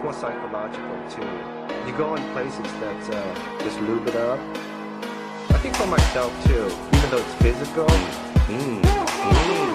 more psychological too. You go in places that just lube it up. I think for myself too, even though it's physical.